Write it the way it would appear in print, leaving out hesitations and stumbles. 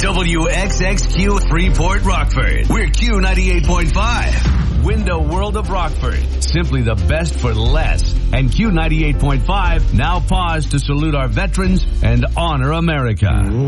WXXQ Freeport Rockford. We're Q98.5. Window World of Rockford. Simply the best for less. And Q98.5 now pause to salute our veterans and honor America.